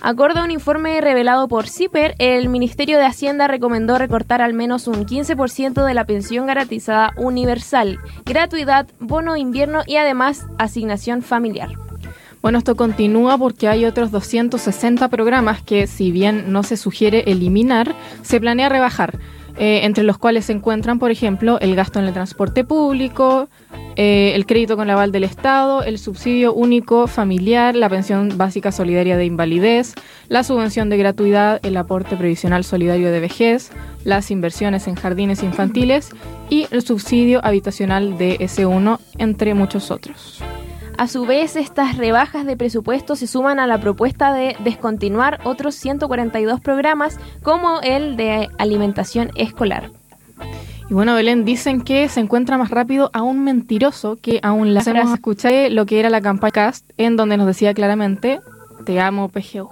Acorde a un informe revelado por CIPER, el Ministerio de Hacienda recomendó recortar al menos un 15% de la pensión garantizada universal, gratuidad, bono de invierno y además asignación familiar. Bueno, esto continúa porque hay otros 260 programas que, si bien no se sugiere eliminar, se planea rebajar, entre los cuales se encuentran, por ejemplo, el gasto en el transporte público, el crédito con aval del Estado, el subsidio único familiar, la pensión básica solidaria de invalidez, la subvención de gratuidad, el aporte previsional solidario de vejez, las inversiones en jardines infantiles y el subsidio habitacional de S1, entre muchos otros. A su vez, estas rebajas de presupuesto se suman a la propuesta de descontinuar otros 142 programas, como el de alimentación escolar. Y bueno, Belén, dicen que se encuentra más rápido a un mentiroso que a un ladrón. Hemos escuchado lo que era la campaña Cast, en donde nos decía claramente, te amo PGU.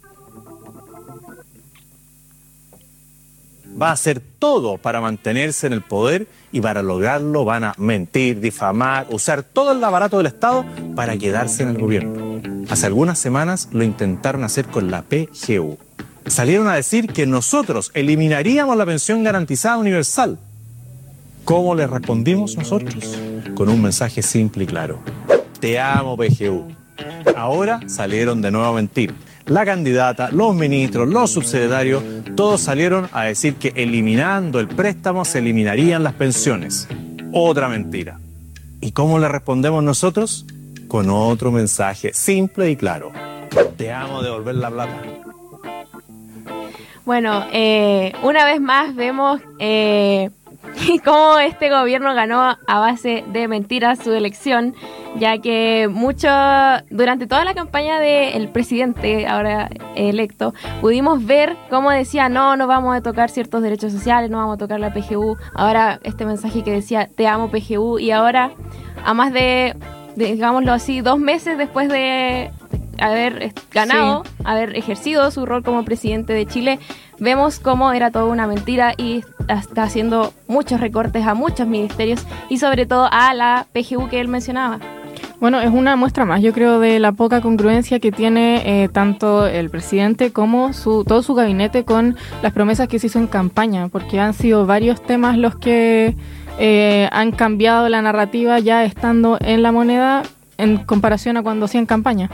Va a hacer todo para mantenerse en el poder y para lograrlo van a mentir, difamar, usar todo el aparato del Estado para quedarse en el gobierno. Hace algunas semanas lo intentaron hacer con la PGU. Salieron a decir que nosotros eliminaríamos la pensión garantizada universal. ¿Cómo les respondimos nosotros? Con un mensaje simple y claro. Te amo PGU. Ahora salieron de nuevo a mentir. La candidata, los ministros, los subsecretarios, todos salieron a decir que eliminando el préstamo se eliminarían las pensiones. Otra mentira. ¿Y cómo le respondemos nosotros? Con otro mensaje simple y claro. Te amo, devolver la plata. Bueno, una vez más vemos cómo este gobierno ganó a base de mentiras su elección, ya que durante toda la campaña del presidente ahora electo, pudimos ver cómo decía, no vamos a tocar ciertos derechos sociales, no vamos a tocar la PGU. Ahora este mensaje que decía, te amo PGU, y ahora, a más de digámoslo así, 2 meses después de haber ganado, haber ejercido su rol como presidente de Chile, vemos cómo era toda una mentira y está haciendo muchos recortes a muchos ministerios y sobre todo a la PGU que él mencionaba. Bueno, es una muestra más, yo creo, de la poca congruencia que tiene tanto el presidente como todo su gabinete con las promesas que se hizo en campaña, porque han sido varios temas los que han cambiado la narrativa ya estando en la moneda en comparación a cuando hacían campaña.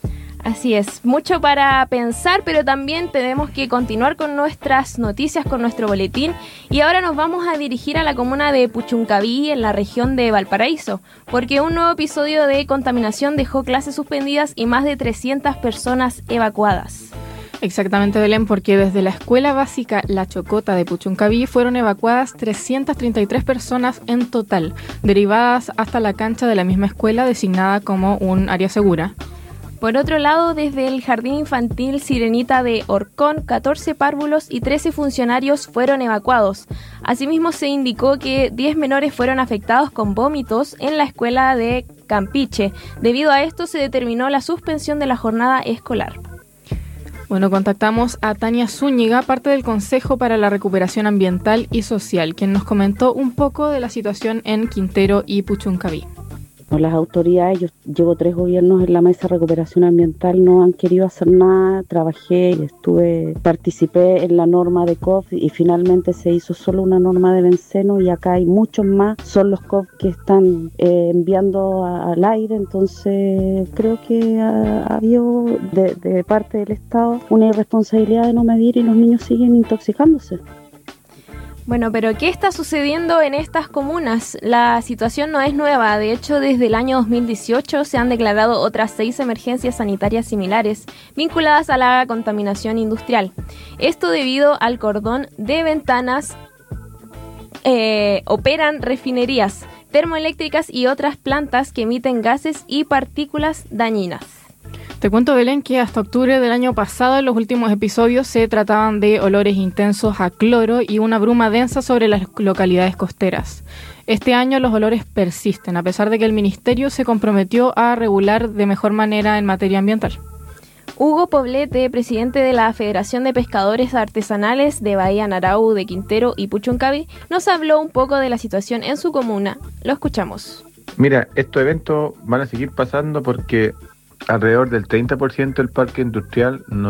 Así es, mucho para pensar, pero también tenemos que continuar con nuestras noticias, con nuestro boletín. Y ahora nos vamos a dirigir a la comuna de Puchuncaví, en la región de Valparaíso, porque un nuevo episodio de contaminación dejó clases suspendidas y más de 300 personas evacuadas. Exactamente, Belén, porque desde la escuela básica La Chocota de Puchuncaví fueron evacuadas 333 personas en total, derivadas hasta la cancha de la misma escuela designada como un área segura. Por otro lado, desde el Jardín Infantil Sirenita de Orcón, 14 párvulos y 13 funcionarios fueron evacuados. Asimismo, se indicó que 10 menores fueron afectados con vómitos en la escuela de Campiche. Debido a esto, se determinó la suspensión de la jornada escolar. Bueno, contactamos a Tania Zúñiga, parte del Consejo para la Recuperación Ambiental y Social, quien nos comentó un poco de la situación en Quintero y Puchuncaví. Las autoridades, yo llevo 3 gobiernos en la mesa de recuperación ambiental, no han querido hacer nada. Trabajé y participé en la norma de COF y finalmente se hizo solo una norma de benceno y acá hay muchos más, son los COF que están enviando al aire. Entonces creo que ha habido de parte del Estado una irresponsabilidad de no medir y los niños siguen intoxicándose. Bueno, pero ¿qué está sucediendo en estas comunas? La situación no es nueva. De hecho, desde el año 2018 se han declarado otras 6 emergencias sanitarias similares vinculadas a la contaminación industrial. Esto debido al cordón de ventanas. Operan refinerías, termoeléctricas y otras plantas que emiten gases y partículas dañinas. Te cuento, Belén, que hasta octubre del año pasado en los últimos episodios se trataban de olores intensos a cloro y una bruma densa sobre las localidades costeras. Este año los olores persisten, a pesar de que el Ministerio se comprometió a regular de mejor manera en materia ambiental. Hugo Poblete, presidente de la Federación de Pescadores Artesanales de Bahía Narau, de Quintero y Puchuncaví, nos habló un poco de la situación en su comuna. Lo escuchamos. Mira, estos eventos van a seguir pasando porque alrededor del 30% del parque industrial no